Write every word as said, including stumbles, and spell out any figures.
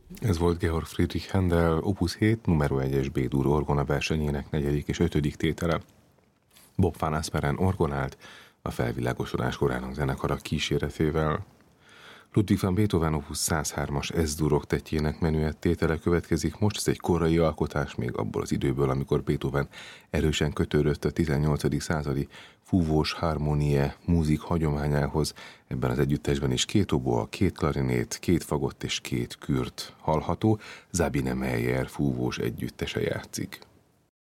Ez volt Georg Friedrich Händel Opus hét numero egyes B-dur orgona versenyének negyedik és ötödik tétele. Bob van Asperen orgonált, a felvilágosodás korának zenekara kíséretével. Ludwig van Beethoven Opus száz hármas S-dur oktettjének menüett tétele következik most, ez egy korai alkotás még abból az időből, amikor Beethoven erősen kötődött a tizennyolcadik századi fúvós harmonie múzik hagyományához. Ebben az együttesben is két oboa, két klarinét, két fagott és két kürt hallható, Sabine Meyer fúvós együttese játszik.